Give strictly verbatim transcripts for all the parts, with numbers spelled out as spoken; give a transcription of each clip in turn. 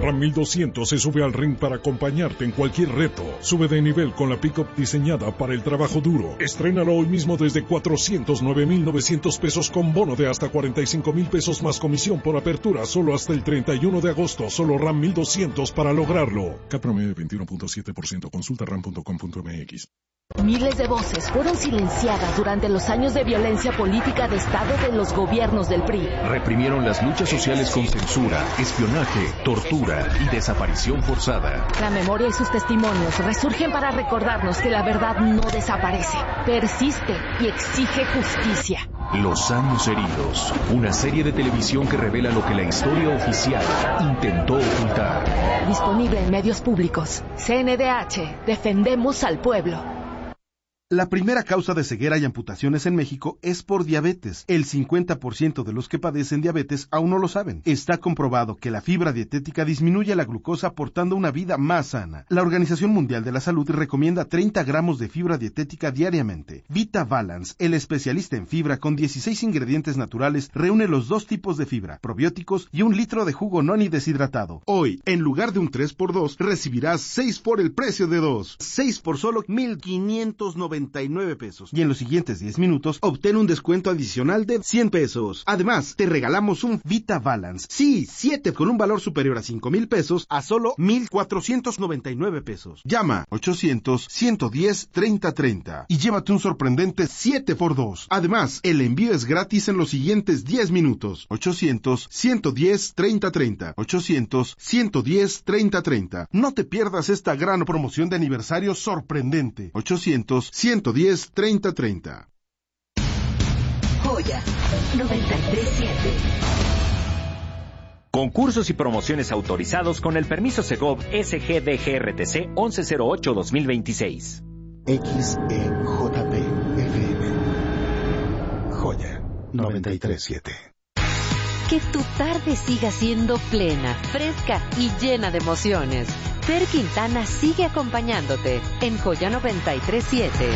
Ram mil doscientos se sube al ring para acompañarte en cualquier reto. Sube de nivel con la pick-up diseñada para el trabajo duro. Estrénalo hoy mismo desde cuatrocientos nueve mil novecientos pesos con bono de hasta cuarenta y cinco mil pesos más comisión por apertura solo hasta el treinta y uno de agosto. Solo Ram mil doscientos para lograrlo. C A T promedio veintiuno punto siete por ciento. Consulta ram punto com punto m x. Miles de voces fueron silenciadas durante los años de violencia política de Estado de los gobiernos del P R I. Reprimieron las luchas sociales con censura, espionaje, tortura y desaparición forzada. La memoria y sus testimonios resurgen para recordarnos que la verdad no desaparece, persiste y exige justicia. Los años heridos, una serie de televisión que revela lo que la historia oficial intentó ocultar. Disponible en medios públicos. C N D H, defendemos al pueblo. La primera causa de ceguera y amputaciones en México es por diabetes. El cincuenta por ciento de los que padecen diabetes aún no lo saben. Está comprobado que la fibra dietética disminuye la glucosa aportando una vida más sana. La Organización Mundial de la Salud recomienda treinta gramos de fibra dietética diariamente. Vita Balance, el especialista en fibra con dieciséis ingredientes naturales, reúne los dos tipos de fibra, probióticos y un litro de jugo noni deshidratado. Hoy, en lugar de un tres por dos, recibirás seis por el precio de dos. seis por solo mil quinientos noventa y nueve pesos. Y en los siguientes diez minutos, obtén un descuento adicional de cien pesos. Además, te regalamos un Vita Balance. Sí, siete con un valor superior a cinco mil pesos a solo mil cuatrocientos noventa y nueve pesos. Llama ochocientos, ciento diez, treinta treinta y llévate un sorprendente siete por dos. Además, el envío es gratis en los siguientes diez minutos. ochocientos, ciento diez, treinta treinta. ochocientos, ciento diez, treinta treinta. No te pierdas esta gran promoción de aniversario sorprendente. ochocientos, ciento diez, treinta treinta. Joya noventa y tres punto siete. Concursos y promociones autorizados con el permiso Segov S G D G R T C once cero ocho dos mil veintiséis. X E J P F M. Joya noventa y tres punto siete. Que tu tarde siga siendo plena, fresca y llena de emociones. Fer Quintana sigue acompañándote en Joya noventa y tres punto siete.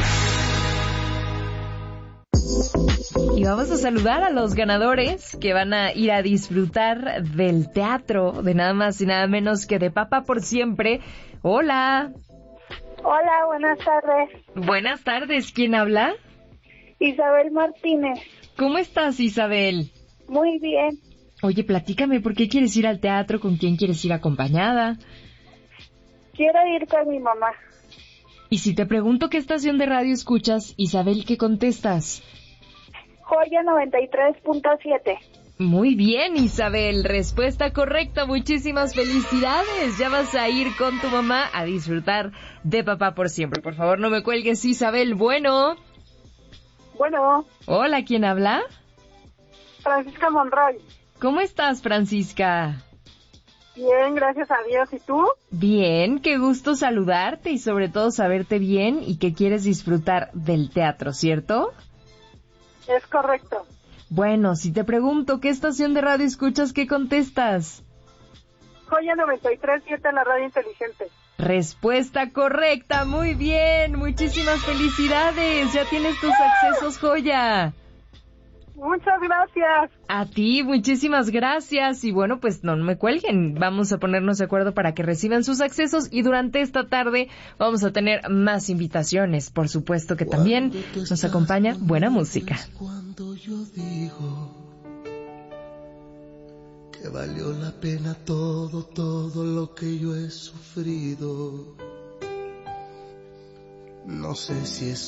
Y vamos a saludar a los ganadores que van a ir a disfrutar del teatro de nada más y nada menos que de Papá por Siempre. Hola. Hola, buenas tardes. Buenas tardes, ¿quién habla? Isabel Martínez. ¿Cómo estás, Isabel? Muy bien. Oye, platícame, ¿por qué quieres ir al teatro? ¿Con quién quieres ir acompañada? Quiero ir con mi mamá. Y si te pregunto qué estación de radio escuchas, Isabel, ¿qué contestas? Joya noventa y tres punto siete. Muy bien, Isabel, respuesta correcta, muchísimas felicidades. Ya vas a ir con tu mamá a disfrutar de Papá por Siempre. Por favor, no me cuelgues, Isabel. Bueno. Bueno. Hola, ¿quién habla? Francisca Monroy. ¿Cómo estás, Francisca? Bien, gracias a Dios. ¿Y tú? Bien, qué gusto saludarte y sobre todo saberte bien y que quieres disfrutar del teatro, ¿cierto? Es correcto. Bueno, si te pregunto qué estación de radio escuchas, ¿qué contestas? Joya noventa y tres punto siete, la radio inteligente. Respuesta correcta, muy bien, muchísimas felicidades, ya tienes tus accesos, Joya. Muchas gracias. A ti, muchísimas gracias. Y bueno, pues no me cuelguen. Vamos a ponernos de acuerdo para que reciban sus accesos. Y durante esta tarde vamos a tener más invitaciones. Por supuesto que también nos acompaña buena música. Cuando yo digo que valió la pena todo, todo lo que yo he sufrido. No sé si es